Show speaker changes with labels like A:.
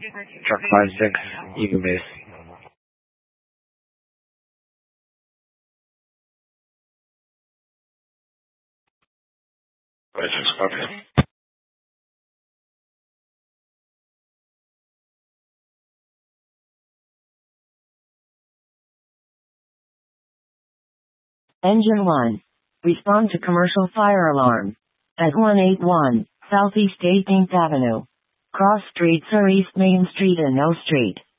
A: Truck 56, Eagle Base.
B: Engine 1. Respond to commercial fire alarm. At 181 Southeast 18th Avenue. Cross streets are East Main Street and O Street.